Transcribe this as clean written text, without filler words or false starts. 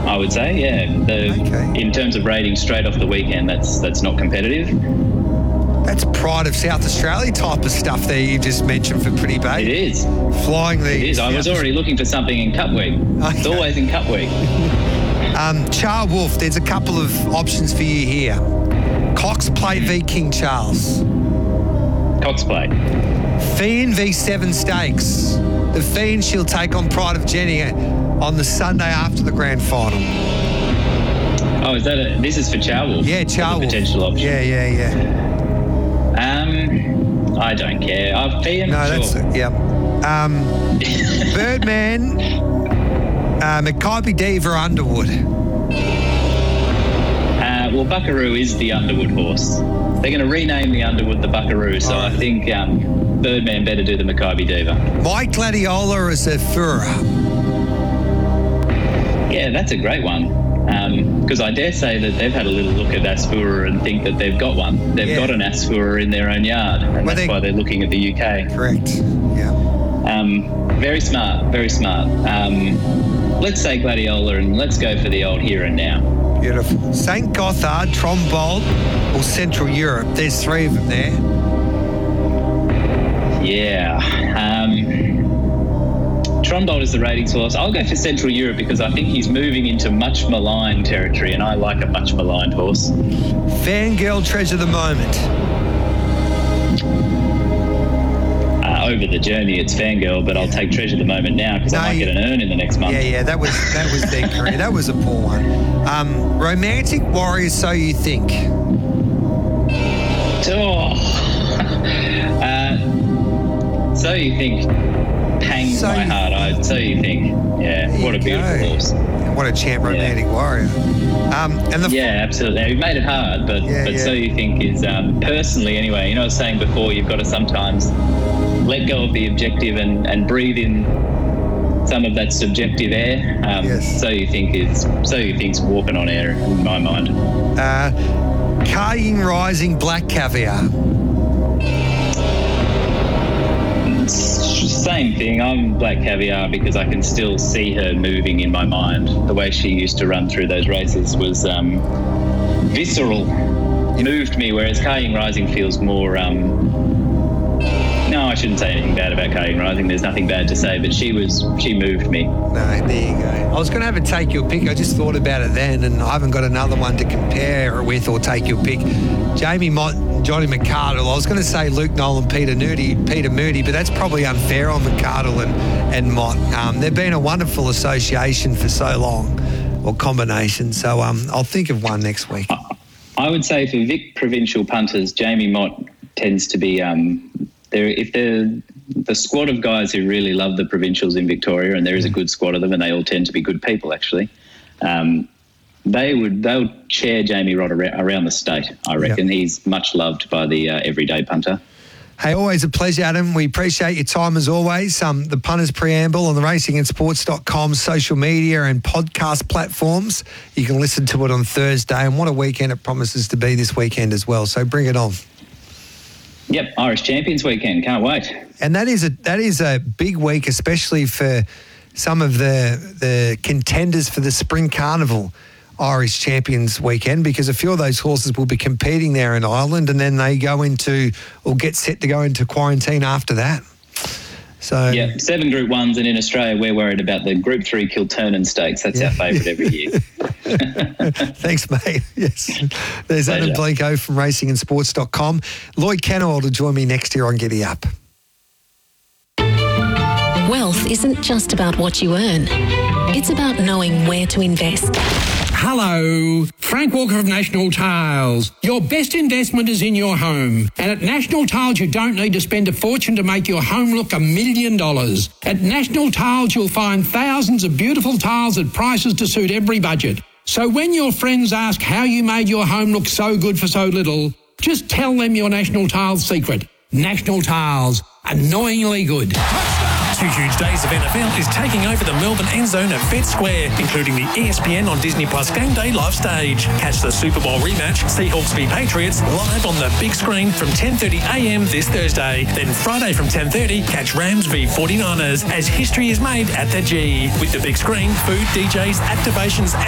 I would say, yeah. In terms of rating straight off the weekend, that's not competitive. That's Pride of South Australia type of stuff there you just mentioned for Pretty Baby. It is. Flying the... It is. I was already looking for something in Cup Week. Okay. It's always in Cup Week. Char Wolf, there's a couple of options for you here. Cox Plate v King Charles. Cox Plate. Fiend v Seven Stakes. The Fiend she'll take on Pride of Jenny on the Sunday after the grand final. Oh, this is for Char Wolf? Yeah, Char Wolf. Potential option. Yeah. I don't care. Fiend, no, sure. That's Birdman, Makybe Diva, Underwood. Well, Buckaroo is the Underwood horse. They're going to rename the Underwood the Buckaroo, so I think Birdman better do the Makybe Diva. Mike Gladiola is a Fura. Yeah, that's a great one. Because I dare say that they've had a little look at Asfura and think that they've got one. They've got an Asfura in their own yard, and that's why they're looking at the UK. Correct, yeah. Very smart, very smart. Let's say Gladiola and let's go for the old here and now. Beautiful. St. Gothard, Trombold, or Central Europe. There's three of them there. Yeah. Trombold is the ratings horse. I'll go for Central Europe because I think he's moving into much maligned territory, and I like a much maligned horse. Fangirl, Treasure the Moment. Over the journey, it's Fangirl, but I'll take Treasure the Moment now because I might get an earn in the next month. Yeah, that was their career. That was a poor one. Romantic Warriors, So You Think. So You Think pangs my heart. So You Think. Yeah, what a beautiful horse. What a champ, Romantic Warrior. Absolutely. We've made it hard, but So You Think is, personally anyway, you know, I was saying before, you've got to sometimes let go of the objective and breathe in some of that subjective air. So You Think's walking on air in my mind. Kaying Rising, Black Caviar. Same thing. I'm Black Caviar because I can still see her moving in my mind. The way she used to run through those races was visceral. Moved me, whereas Kaying Rising feels more... No, I shouldn't say anything bad about Kaying Rising. There's nothing bad to say, but she moved me. No, there you go. I was going to have a take your pick. I just thought about it then, and I haven't got another one to compare it with or take your pick. Jamie Mott, Johnny McArdle. I was going to say Luke Nolan, Peter Moody, but that's probably unfair on McArdle and Mott. They've been a wonderful association for so long, or combination. So I'll think of one next week. I would say for Vic provincial punters, Jamie Mott tends to be... If they're the squad of guys who really love the provincials in Victoria, and there is a good squad of them, and they all tend to be good people, actually, they'll chair Jamie Rod around the state, I reckon. Yep. He's much loved by the everyday punter. Hey, always a pleasure, Adam. We appreciate your time as always. The Punters Preamble on the racingandsports.com social media and podcast platforms. You can listen to it on Thursday, and what a weekend it promises to be this weekend as well. So bring it on. Yep, Irish Champions weekend. Can't wait. And that is a big week, especially for some of the contenders for the Spring Carnival Irish Champions weekend, because a few of those horses will be competing there in Ireland, and then they get set to go into quarantine after that. So 7 Group 1s, and in Australia we're worried about the Group 3 Kilturnan Stakes. That's our favourite every year. Thanks, mate. Yes. There's Adam Blenko from racingandsports.com. Lloyd Kennell will join me next year on Giddy Up. Wealth isn't just about what you earn. It's about knowing where to invest. Hello, Frank Walker of National Tiles. Your best investment is in your home. And at National Tiles, you don't need to spend a fortune to make your home look $1 million. At National Tiles, you'll find thousands of beautiful tiles at prices to suit every budget. So when your friends ask how you made your home look so good for so little, just tell them your National Tiles secret. National Tiles, annoyingly good. 2 huge days of NFL is taking over the Melbourne end zone at Vet Square, including the ESPN on Disney Plus Game Day live stage. Catch the Super Bowl rematch, Seahawks v Patriots, live on the big screen from 10:30am this Thursday. Then Friday from 10:30, catch Rams v 49ers as history is made at the G. With the big screen, food, DJs, activations